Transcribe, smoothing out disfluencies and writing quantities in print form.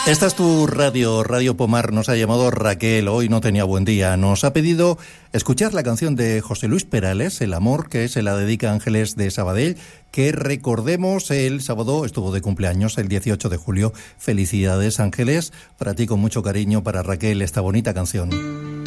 Esta es tu radio, Radio Pomar. Nos ha llamado Raquel, hoy no tenía buen día. Nos ha pedido escuchar la canción de José Luis Perales, El amor, que se la dedica a Ángeles de Sabadell, que recordemos el sábado estuvo de cumpleaños, el 18 de julio. Felicidades, Ángeles, para ti con mucho cariño, para Raquel, esta bonita canción.